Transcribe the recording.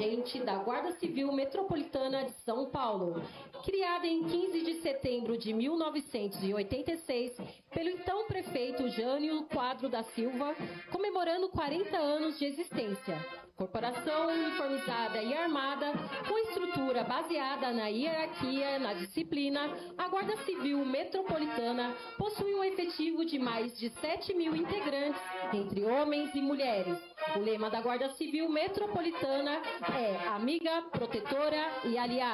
agente da Guarda Civil Metropolitana de São Paulo, criada em 15 de setembro de 1986 pelo então prefeito Jânio Quadro da Silva, comemorando 40 anos de existência. Corporação uniformizada e armada, com estrutura baseada na hierarquia, na disciplina, a Guarda Civil Metropolitana possui um efetivo de mais de 7.000 integrantes, entre homens e mulheres. O lema da Guarda Civil Metropolitana é amiga, protetora e aliada.